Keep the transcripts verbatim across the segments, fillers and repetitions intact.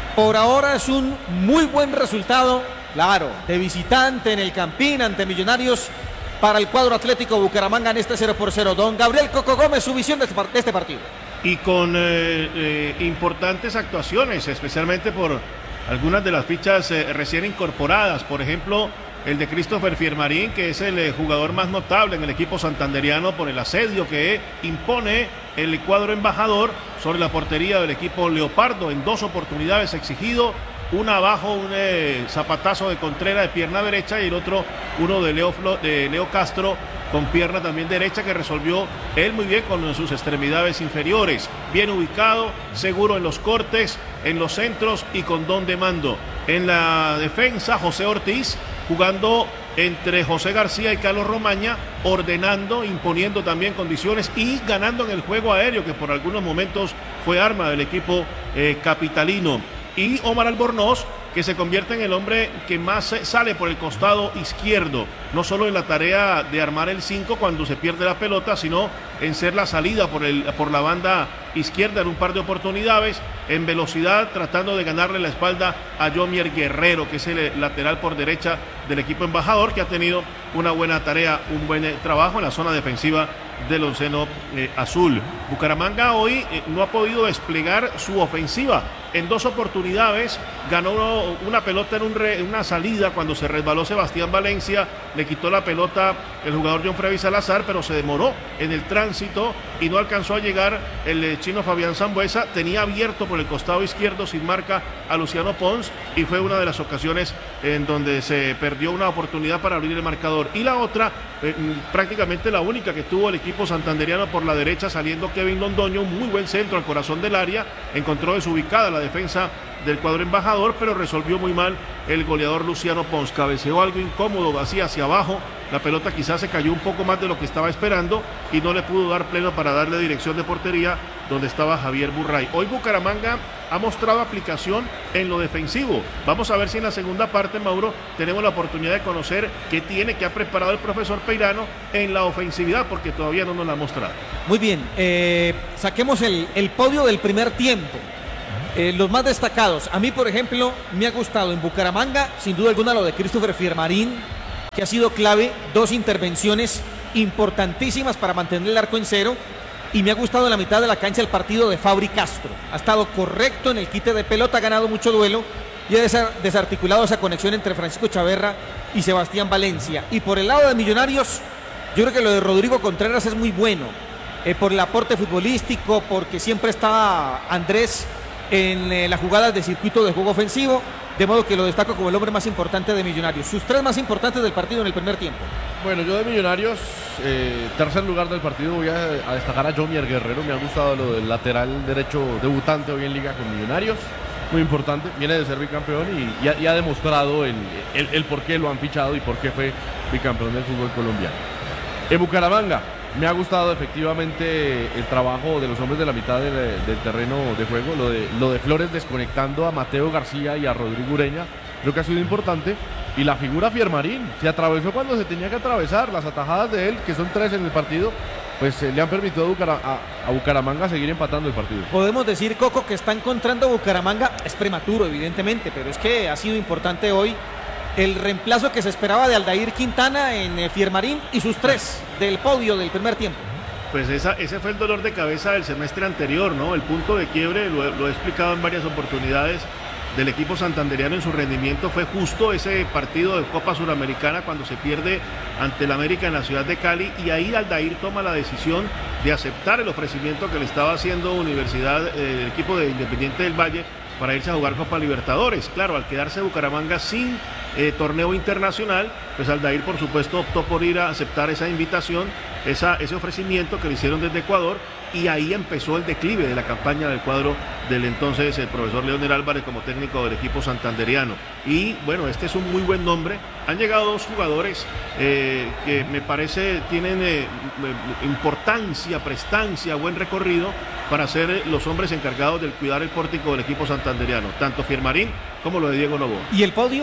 Por ahora es un muy buen resultado, claro, de visitante en el Campín ante Millonarios para el cuadro Atlético Bucaramanga en este cero por cero. Don Gabriel Coco Gómez, su visión de este, de este partido. Y con eh, eh, importantes actuaciones, especialmente por algunas de las fichas eh, recién incorporadas. Por ejemplo, el de Christopher Fiermarín, que es el eh, jugador más notable en el equipo santanderiano por el asedio que impone el cuadro embajador sobre la portería del equipo Leopardo. En dos oportunidades exigido, una abajo, un eh, zapatazo de Contreras de pierna derecha y el otro, uno de Leo, Flo, de Leo Castro con pierna también derecha, que resolvió él muy bien con sus extremidades inferiores. Bien ubicado, seguro en los cortes, en los centros y con don de mando. En la defensa, José Ortiz jugando entre José García y Carlos Romaña, ordenando, imponiendo también condiciones y ganando en el juego aéreo, que por algunos momentos fue arma del equipo eh, capitalino. Y Omar Albornoz, que se convierte en el hombre que más sale por el costado izquierdo, no solo en la tarea de armar el cinco cuando se pierde la pelota, sino en ser la salida por, el, por la banda izquierda en un par de oportunidades, en velocidad, tratando de ganarle la espalda a Jomier Guerrero, que es el lateral por derecha del equipo embajador, que ha tenido una buena tarea, un buen eh, trabajo en la zona defensiva del onceno eh, azul. Bucaramanga hoy eh, no ha podido desplegar su ofensiva. En dos oportunidades ganó una pelota en un re, una salida cuando se resbaló Sebastián Valencia, le quitó la pelota el jugador John Freddy Salazar, pero se demoró en el tránsito y no alcanzó a llegar el eh, chino Fabián Sambuesa. Tenía abierto por el costado izquierdo sin marca a Luciano Pons y fue una de las ocasiones en donde se perdió una oportunidad para abrir el marcador. Y la otra, eh, prácticamente la única que tuvo el equipo santanderiano por la derecha, saliendo Kevin Londoño, un muy buen centro al corazón del área, encontró desubicada la defensa del cuadro embajador, pero resolvió muy mal el goleador Luciano Pons. Cabeceó algo incómodo, así hacia abajo, la pelota quizás se cayó un poco más de lo que estaba esperando y no le pudo dar pleno para darle dirección de portería donde estaba Javier Burray. Hoy Bucaramanga ha mostrado aplicación en lo defensivo. Vamos a ver si en la segunda parte, Mauro, tenemos la oportunidad de conocer qué tiene, qué ha preparado el profesor Peirano en la ofensividad, porque todavía no nos la ha mostrado. Muy bien, eh, saquemos el, el podio del primer tiempo. Eh, los más destacados, a mí por ejemplo me ha gustado en Bucaramanga sin duda alguna lo de Christopher Fiermarín, que ha sido clave, dos intervenciones importantísimas para mantener el arco en cero, y me ha gustado en la mitad de la cancha el partido de Fabri Castro. Ha estado correcto en el quite de pelota, ha ganado mucho duelo y ha desarticulado esa conexión entre Francisco Chaverra y Sebastián Valencia. Y por el lado de Millonarios, yo creo que lo de Rodrigo Contreras es muy bueno, eh, por el aporte futbolístico, porque siempre está Andrés en eh, las jugadas de circuito de juego ofensivo, de modo que lo destaco como el hombre más importante de Millonarios. Sus tres más importantes del partido en el primer tiempo. Bueno, yo de Millonarios, eh, tercer lugar del partido, voy a, a destacar a Jomier Guerrero. Me ha gustado lo del lateral derecho debutante hoy en Liga con Millonarios, muy importante, viene de ser bicampeón y, y, ha, y ha demostrado el, el, el por qué lo han fichado y por qué fue bicampeón del fútbol colombiano. En Bucaramanga, me ha gustado efectivamente el trabajo de los hombres de la mitad del, del terreno de juego, lo de, lo de Flores desconectando a Mateo García y a Rodrigo Ureña, creo que ha sido importante. Y la figura Fiermarín, se atravesó cuando se tenía que atravesar, las atajadas de él, que son tres en el partido, pues eh, le han permitido a, Bucara, a, a Bucaramanga seguir empatando el partido. Podemos decir, Coco, que está encontrando Bucaramanga, es prematuro evidentemente, pero es que ha sido importante hoy el reemplazo que se esperaba de Aldair Quintana en eh, Fiermarín y sus tres del podio del primer tiempo. Pues esa, ese fue el dolor de cabeza del semestre anterior, ¿no? El punto de quiebre, lo, lo he explicado en varias oportunidades, del equipo santanderiano en su rendimiento fue justo ese partido de Copa Suramericana cuando se pierde ante el América en la ciudad de Cali, y ahí Aldair toma la decisión de aceptar el ofrecimiento que le estaba haciendo Universidad, eh, el equipo de Independiente del Valle, para irse a jugar Copa Libertadores. Claro, al quedarse Bucaramanga sin eh, torneo internacional, pues Aldair por supuesto optó por ir a aceptar esa invitación, esa, ese ofrecimiento que le hicieron desde Ecuador, y ahí empezó el declive de la campaña del cuadro del entonces el profesor Leonel Álvarez como técnico del equipo santanderiano. Y bueno, este es un muy buen nombre. Han llegado dos jugadores eh, que me parece tienen eh, importancia, prestancia, buen recorrido para ser los hombres encargados del cuidar el pórtico del equipo santanderiano, tanto Fiermarín como lo de Diego Noboa. ¿Y el podio?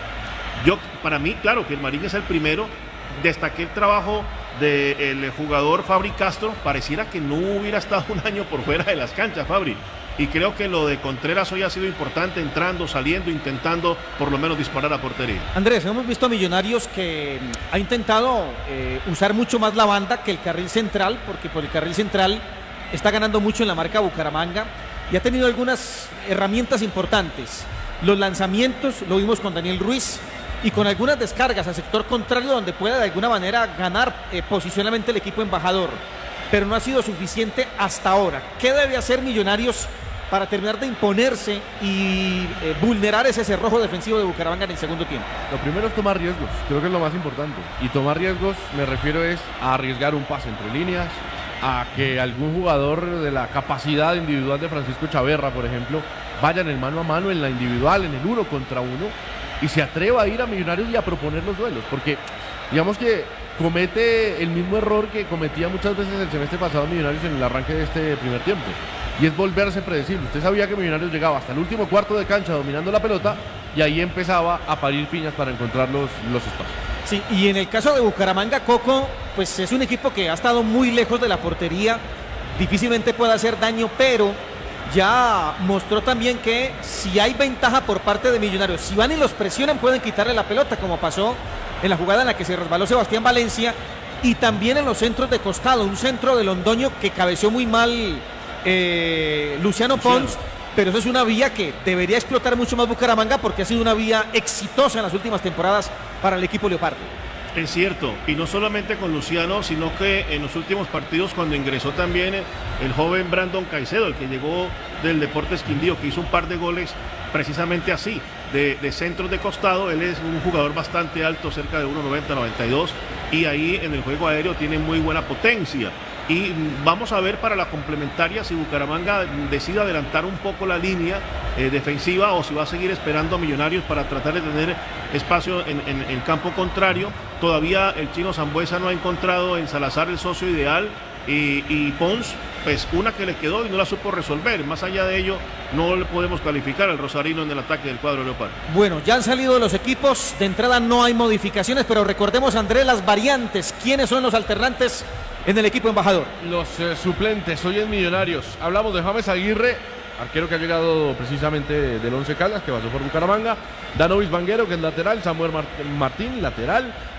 Yo, para mí, claro, Fiermarín es el primero. Destaqué el trabajo del jugador Fabri Castro. Pareciera que no hubiera estado un año por fuera de las canchas, Fabri. y creo que lo de Contreras hoy ha sido importante, entrando, saliendo, intentando por lo menos disparar a portería. Andrés, hemos visto a Millonarios que ha intentado eh, usar mucho más la banda que el carril central, porque por el carril central está ganando mucho en la marca Bucaramanga y ha tenido algunas herramientas importantes. Los lanzamientos, lo vimos con Daniel Ruiz, y con algunas descargas al sector contrario donde pueda de alguna manera ganar eh, posicionalmente el equipo embajador, pero no ha sido suficiente hasta ahora. ¿Qué debe hacer Millonarios para terminar de imponerse y eh, vulnerar ese cerrojo defensivo de Bucaramanga en el segundo tiempo? Lo primero es tomar riesgos, creo que es lo más importante, y tomar riesgos me refiero es a arriesgar un pase entre líneas, a que algún jugador de la capacidad individual de Francisco Chaverra, por ejemplo, vaya en el mano a mano, en la individual, en el uno contra uno, y se atreva a ir a Millonarios y a proponer los duelos, porque digamos que comete el mismo error que cometía muchas veces el semestre pasado Millonarios en el arranque de este primer tiempo, y es volverse predecible. Usted sabía que Millonarios llegaba hasta el último cuarto de cancha dominando la pelota, y ahí empezaba a parir piñas para encontrar los, los espacios. Sí, y en el caso de Bucaramanga, Coco, pues es un equipo que ha estado muy lejos de la portería, difícilmente puede hacer daño, pero ya mostró también que si hay ventaja por parte de Millonarios, si van y los presionan pueden quitarle la pelota, como pasó en la jugada en la que se resbaló Sebastián Valencia, y también en los centros de costado, un centro de Londoño que cabeció muy mal eh, Luciano Pons, pero eso es una vía que debería explotar mucho más Bucaramanga porque ha sido una vía exitosa en las últimas temporadas para el equipo Leopardo. Es cierto, y no solamente con Luciano, sino que en los últimos partidos cuando ingresó también el joven Brandon Caicedo, el que llegó del Deportes Quindío, que hizo un par de goles precisamente así, de, de centros de costado. Él es un jugador bastante alto, cerca de uno noventa, noventa y dos, y ahí en el juego aéreo tiene muy buena potencia. Y vamos a ver para la complementaria si Bucaramanga decide adelantar un poco la línea eh, defensiva o si va a seguir esperando a Millonarios para tratar de tener espacio en, en, en campo contrario. Todavía el chino Sambuesa no ha encontrado en Salazar el socio ideal, y, y Pons, pues una que le quedó y no la supo resolver. Más allá de ello, no le podemos calificar al rosarino en el ataque del cuadro Leopardo. Bueno, ya han salido los equipos, de entrada no hay modificaciones, pero recordemos, Andrés, las variantes. ¿Quiénes son los alternantes en el equipo embajador? Los eh, suplentes, hoy en Millonarios. Hablamos de James Aguirre, arquero que ha llegado precisamente del Once Caldas, que pasó por Bucaramanga. Danovis Vanguero, que es lateral. Samuel Mart- Martín, lateral.